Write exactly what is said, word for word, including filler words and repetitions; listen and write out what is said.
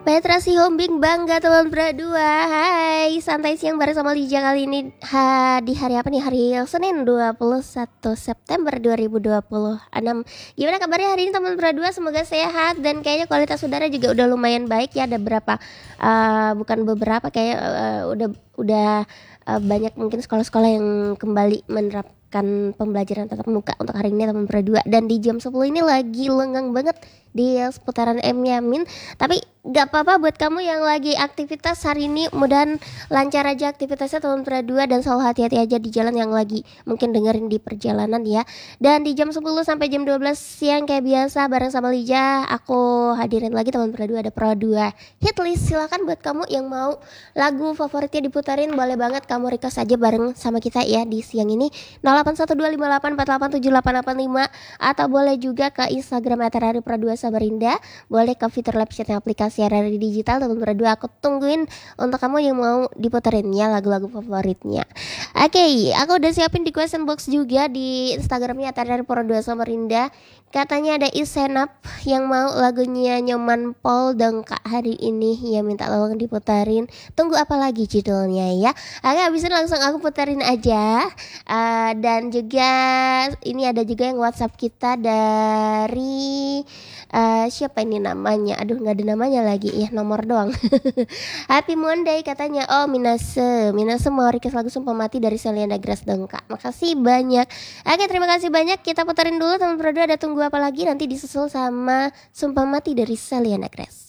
Penetrasi Hombing bangga teman berdua. Hai, santai siang bareng sama Lija kali ini ha, di hari apa nih? Hari Senin dua puluh satu September dua ribu dua puluh enam. Gimana kabarnya hari ini teman berdua? Semoga sehat dan kayaknya kualitas udara juga udah lumayan baik ya. Ada berapa uh, bukan beberapa kayak uh, udah udah uh, banyak mungkin sekolah-sekolah yang kembali menerapkan pembelajaran tatap muka untuk hari ini teman berdua. Dan di jam sepuluh ini lagi lengang banget di seputaran M Yamin. Tapi gak apa-apa buat kamu yang lagi aktivitas hari ini, mudahan lancar aja aktivitasnya teman berdua dan selalu hati-hati aja di jalan yang lagi mungkin dengerin di perjalanan ya. Dan di jam sepuluh sampai jam dua belas siang kayak biasa bareng sama Lija, aku hadirin lagi teman berdua ada Pro dua Hitlist. Silakan buat kamu yang mau lagu favoritnya diputarin, boleh banget kamu request aja bareng sama kita ya di siang ini. Nol delapan satu dua lima delapan empat delapan tujuh delapan delapan lima atau boleh juga ke Instagram at r r i pro dua Samarinda, boleh ke fitur live chat aplikasi R R I Digital teman berdua. Aku tungguin untuk kamu yang mau diputerin ya lagu-lagu favoritnya. Oke, okay, aku udah siapin di question box juga di Instagramnya at r r i pro dua Samarinda. Katanya ada Isenap yang mau lagunya Nyoman Paul Dengkak hari ini ya, minta tolong diputarin. Tunggu apa lagi judulnya ya? Oke, abisin langsung aku puterin aja. Uh, dan juga ini ada juga yang WhatsApp kita dari uh, siapa ini namanya? Aduh, nggak ada namanya lagi ya, nomor doang. Happy Monday katanya. Oh, Minase, Minase mau request lagu Sumpah Mati dari Selena Grace Dengkak. Makasih banyak. Oke, terima kasih banyak. Kita puterin dulu teman berdua. Ada tunggu apa lagi, nanti disusul sama Sumpah Mati dari Selena Grace.